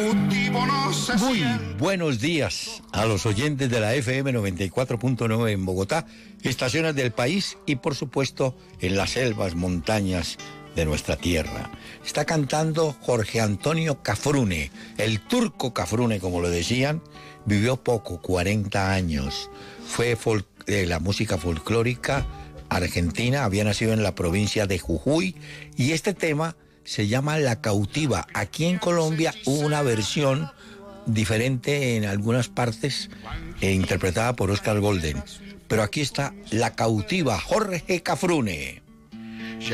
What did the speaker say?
Muy buenos días a los oyentes de la FM 94.9 en Bogotá, estaciones del país y por supuesto en las selvas, montañas de nuestra tierra. Está cantando Jorge Antonio Cafrune, el turco Cafrune como lo decían, vivió poco, 40 años, fue de la música folclórica argentina, había nacido en la provincia de Jujuy y este tema se llama La Cautiva. Aquí en Colombia hubo una versión diferente en algunas partes, interpretada por Oscar Golden. Pero aquí está La Cautiva, Jorge Cafrune.